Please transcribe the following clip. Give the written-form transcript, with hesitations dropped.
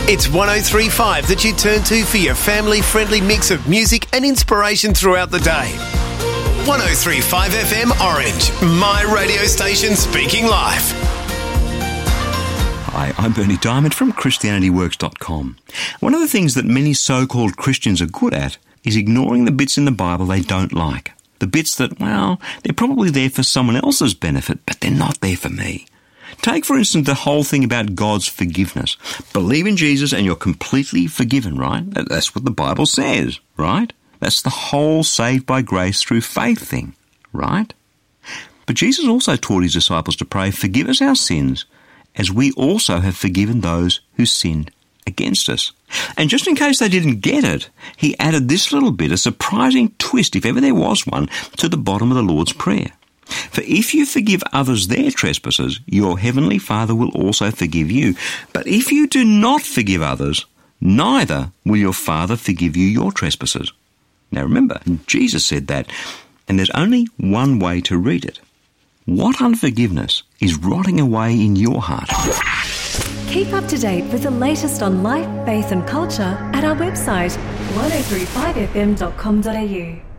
It's 103.5 that you turn to for your family-friendly mix of music and inspiration throughout the day. 103.5 FM Orange, my radio station speaking life. Hi, I'm Bernie Diamond from ChristianityWorks.com. One of the things that many so-called Christians are good at is ignoring the bits in the Bible they don't like. The bits that, well, they're probably there for someone else's benefit, but they're not there for me. Take, for instance, the whole thing about God's forgiveness. Believe in Jesus and you're completely forgiven, right? That's what the Bible says, right? That's the whole saved by grace through faith thing, right? But Jesus also taught his disciples to pray, forgive us our sins, as we also have forgiven those who sinned against us. And just in case they didn't get it, he added this little bit, a surprising twist, if ever there was one, to the bottom of the Lord's Prayer. For if you forgive others their trespasses, your heavenly Father will also forgive you. But if you do not forgive others, neither will your Father forgive you your trespasses. Now remember, Jesus said that, and there's only one way to read it. What unforgiveness is rotting away in your heart? Keep up to date with the latest on life, faith and culture at our website 1035fm.com.au.